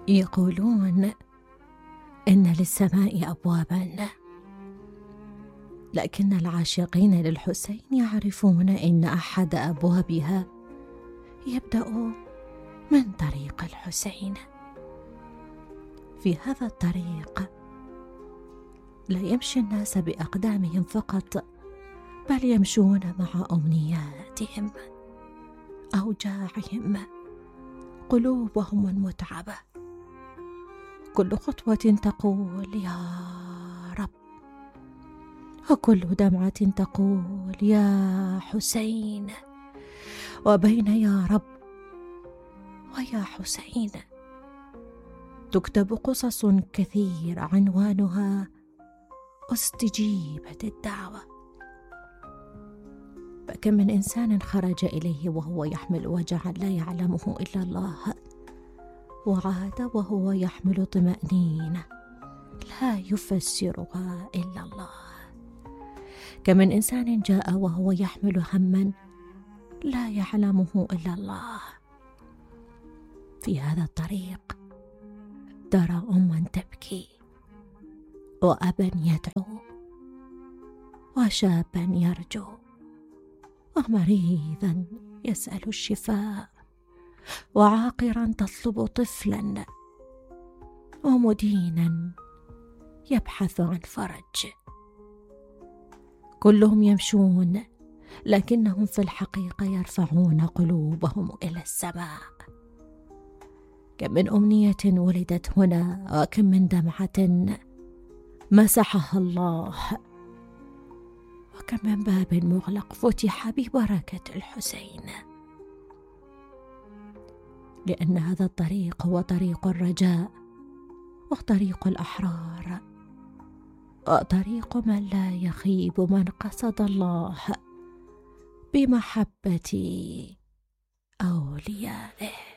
يقولون إن للسماء أبوابا، لكن العاشقين للحسين يعرفون إن أحد أبوابها يبدأ من طريق الحسين. في هذا الطريق لا يمشي الناس بأقدامهم فقط، بل يمشون مع أمنياتهم، أوجاعهم، قلوبهم المتعبة. كل خطوة تقول يا رب، وكل دمعة تقول يا حسين، وبين يا رب ويا حسين تكتب قصص كثيرة عنوانها استجيبت الدعوة. فكم من إنسان خرج إليه وهو يحمل وجعا لا يعلمه إلا الله، وعاد وهو يحمل طمأنينة لا يفسرها إلا الله. كم من إنسان جاء وهو يحمل هما لا يعلمه إلا الله. في هذا الطريق ترى أما تبكي، وأبا يدعو، وشابا يرجو، ومريضا يسأل الشفاء، وعاقرا تطلب طفلا، ومدينا يبحث عن فرج. كلهم يمشون، لكنهم في الحقيقة يرفعون قلوبهم إلى السماء. كم من أمنية ولدت هنا، وكم من دمعة مسحها الله، وكم من باب مغلق فتح ببركة الحسين. لأن هذا الطريق هو طريق الرجاء، وطريق الأحرار، وطريق من لا يخيب من قصد الله بمحبة أوليائه.